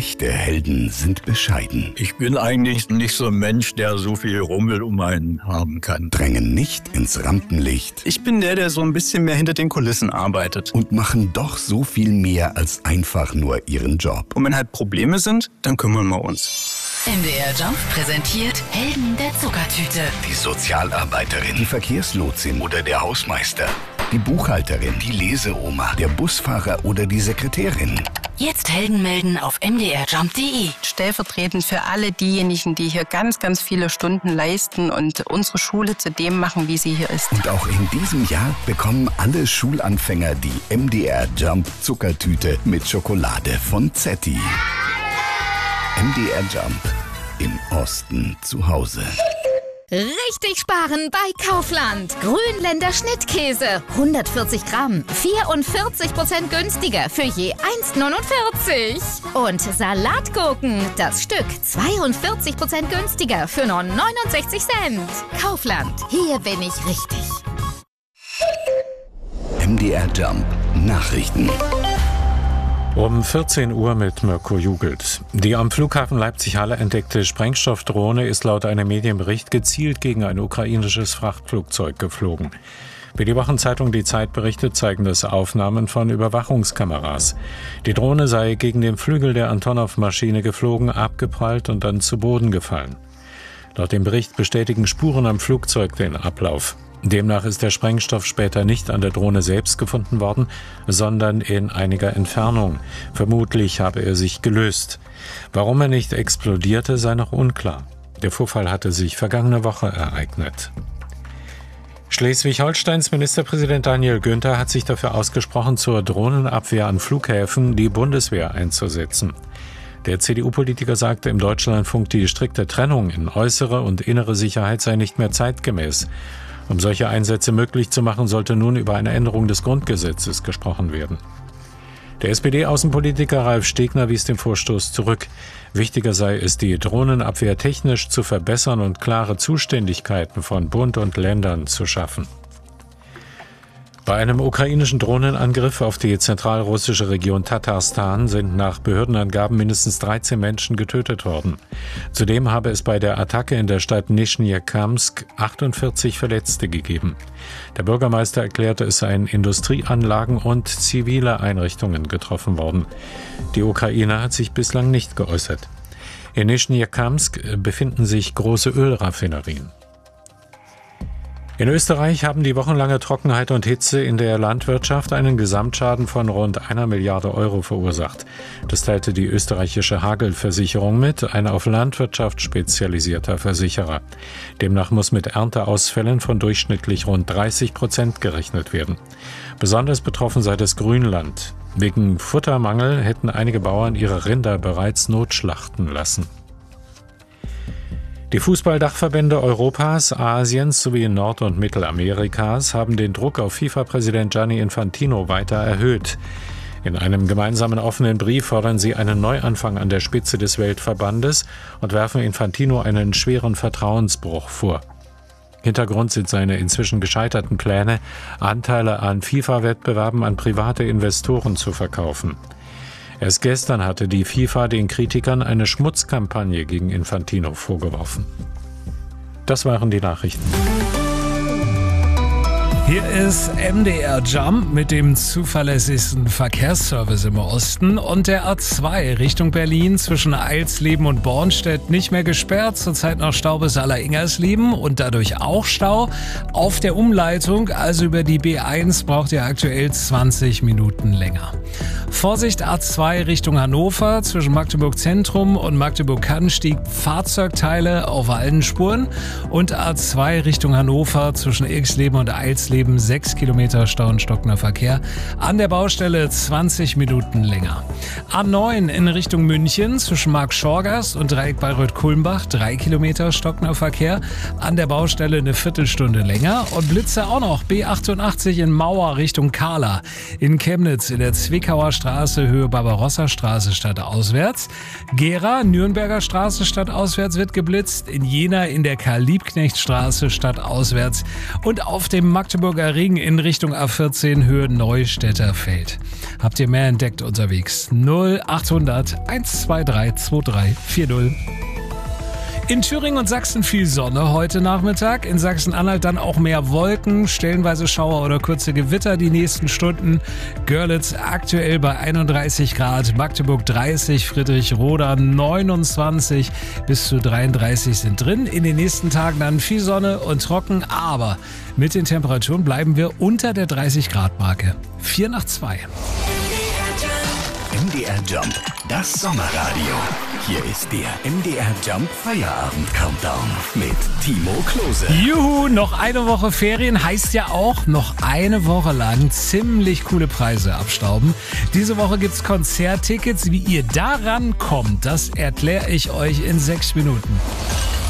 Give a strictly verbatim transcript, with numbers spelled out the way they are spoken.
Echte Helden sind bescheiden. Ich bin eigentlich nicht so ein Mensch, der so viel Rummel um einen haben kann. Drängen nicht ins Rampenlicht. Ich bin der, der so ein bisschen mehr hinter den Kulissen arbeitet. Und machen doch so viel mehr als einfach nur ihren Job. Und wenn halt Probleme sind, dann kümmern wir uns. M D R Jump präsentiert Helden der Zuckertüte. Die Sozialarbeiterin, die Verkehrslotsin oder der Hausmeister. Die Buchhalterin, die Leseoma, der Busfahrer oder die Sekretärin. Jetzt Helden melden auf m d r jump punkt d e. Stellvertretend für alle diejenigen, die hier ganz, ganz viele Stunden leisten und unsere Schule zu dem machen, wie sie hier ist. Und auch in diesem Jahr bekommen alle Schulanfänger die M D R Jump Zuckertüte mit Schokolade von Zetti. M D R Jump. Im Osten zu Hause. Richtig sparen bei Kaufland. Grünländer Schnittkäse. hundertvierzig Gramm. vierundvierzig Prozent günstiger für je eins neunundvierzig. Und Salatgurken. Das Stück zweiundvierzig Prozent günstiger für nur neunundsechzig Cent. Kaufland. Hier bin ich richtig. M D R Jump. Nachrichten. Um vierzehn Uhr mit Mirko Jugelt. Die am Flughafen Leipzig-Halle entdeckte Sprengstoffdrohne ist laut einem Medienbericht gezielt gegen ein ukrainisches Frachtflugzeug geflogen. Wie die Wochenzeitung Die Zeit berichtet, zeigen das Aufnahmen von Überwachungskameras. Die Drohne sei gegen den Flügel der Antonov-Maschine geflogen, abgeprallt und dann zu Boden gefallen. Laut dem Bericht bestätigen Spuren am Flugzeug den Ablauf. Demnach ist der Sprengstoff später nicht an der Drohne selbst gefunden worden, sondern in einiger Entfernung. Vermutlich habe er sich gelöst. Warum er nicht explodierte, sei noch unklar. Der Vorfall hatte sich vergangene Woche ereignet. Schleswig-Holsteins Ministerpräsident Daniel Günther hat sich dafür ausgesprochen, zur Drohnenabwehr an Flughäfen die Bundeswehr einzusetzen. Der C D U-Politiker sagte im Deutschlandfunk, die strikte Trennung in äußere und innere Sicherheit sei nicht mehr zeitgemäß. Um solche Einsätze möglich zu machen, sollte nun über eine Änderung des Grundgesetzes gesprochen werden. Der S P D-Außenpolitiker Ralf Stegner wies den Vorstoß zurück. Wichtiger sei es, die Drohnenabwehr technisch zu verbessern und klare Zuständigkeiten von Bund und Ländern zu schaffen. Bei einem ukrainischen Drohnenangriff auf die zentralrussische Region Tatarstan sind nach Behördenangaben mindestens dreizehn Menschen getötet worden. Zudem habe es bei der Attacke in der Stadt Nischnjakamsk achtundvierzig Verletzte gegeben. Der Bürgermeister erklärte, es seien Industrieanlagen und zivile Einrichtungen getroffen worden. Die Ukraine hat sich bislang nicht geäußert. In Nischnjakamsk befinden sich große Ölraffinerien. In Österreich haben die wochenlange Trockenheit und Hitze in der Landwirtschaft einen Gesamtschaden von rund einer Milliarde Euro verursacht. Das teilte die österreichische Hagelversicherung mit, ein auf Landwirtschaft spezialisierter Versicherer. Demnach muss mit Ernteausfällen von durchschnittlich rund dreißig Prozent gerechnet werden. Besonders betroffen sei das Grünland. Wegen Futtermangel hätten einige Bauern ihre Rinder bereits notschlachten lassen. Die Fußballdachverbände Europas, Asiens sowie Nord- und Mittelamerikas haben den Druck auf FIFA-Präsident Gianni Infantino weiter erhöht. In einem gemeinsamen offenen Brief fordern sie einen Neuanfang an der Spitze des Weltverbandes und werfen Infantino einen schweren Vertrauensbruch vor. Hintergrund sind seine inzwischen gescheiterten Pläne, Anteile an FIFA-Wettbewerben an private Investoren zu verkaufen. Erst gestern hatte die FIFA den Kritikern eine Schmutzkampagne gegen Infantino vorgeworfen. Das waren die Nachrichten. Hier ist M D R Jump mit dem zuverlässigsten Verkehrsservice im Osten und der A zwei Richtung Berlin zwischen Eilsleben und Bornstedt nicht mehr gesperrt. Zurzeit noch Stau bis Aller-Ingersleben und dadurch auch Stau. Auf der Umleitung, also über die B eins, braucht ihr aktuell zwanzig Minuten länger. Vorsicht A zwei Richtung Hannover zwischen Magdeburg Zentrum und Magdeburg-Kannstieg Fahrzeugteile auf allen Spuren und A zwei Richtung Hannover zwischen Irxleben und Eilsleben sechs Kilometer Stau und stockender Verkehr. An der Baustelle zwanzig Minuten länger. A neun in Richtung München zwischen Marktschorgast und Dreieck Bayreuth-Kulmbach drei Kilometer stockender Verkehr. An der Baustelle eine Viertelstunde länger. Und Blitze auch noch. B achtundachtzig in Mauer Richtung Kahla. In Chemnitz in der Zwickauer Straße Höhe Barbarossa-Straße stadtauswärts. Gera Nürnberger Straße stadtauswärts wird geblitzt. In Jena in der Karl-Liebknecht-Straße stadtauswärts. Und auf dem Magdeburg Magdeburger Ring in Richtung A vierzehn Höhe Neustädter Feld. Habt ihr mehr entdeckt unterwegs? null achthundert eins zwei drei zwei drei vier null. In Thüringen und Sachsen viel Sonne heute Nachmittag. In Sachsen-Anhalt dann auch mehr Wolken, stellenweise Schauer oder kurze Gewitter die nächsten Stunden. Görlitz aktuell bei einunddreißig Grad, Magdeburg dreißig, Friedrichroda neunundzwanzig, bis zu dreiunddreißig sind drin. In den nächsten Tagen dann viel Sonne und trocken, aber mit den Temperaturen bleiben wir unter der dreißig Grad Marke. vier nach zwei. M D R Jump, das Sommerradio. Hier ist der M D R Jump Feierabend Countdown mit Timo Klose. Juhu, noch eine Woche Ferien heißt ja auch noch eine Woche lang ziemlich coole Preise abstauben. Diese Woche gibt's Konzerttickets. Wie ihr daran kommt, das erkläre ich euch in sechs Minuten.